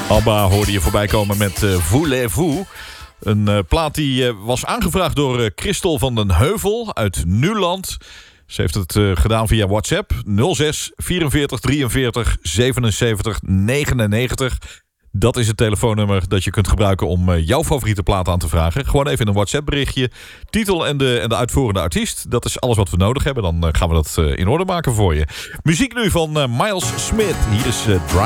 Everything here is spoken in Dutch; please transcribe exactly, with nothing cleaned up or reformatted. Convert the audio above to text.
ABBA hoorde je voorbij komen met uh, Voulez-vous. Een uh, plaat die uh, was aangevraagd door uh, Christel van den Heuvel uit Nuland. Ze heeft het uh, gedaan via WhatsApp nul zes vierenveertig drieënveertig zevenenzeventig negenennegentig. Dat is het telefoonnummer dat je kunt gebruiken om uh, jouw favoriete plaat aan te vragen. Gewoon even in een WhatsApp berichtje. Titel en de, en de uitvoerende artiest. Dat is alles wat we nodig hebben. Dan uh, gaan we dat uh, in orde maken voor je. Muziek nu van uh, Miles Smith. Hier is uh, Drive.